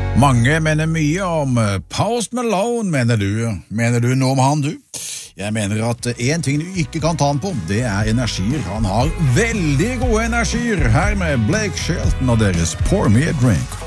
Mange mener mye om Post Malone, mener du noe om han, du? Jeg mener at en ting du ikke kan ta han på, det er energier. Han har veldig gode energier, her med Blake Shelton og deres Pour Me a Drink.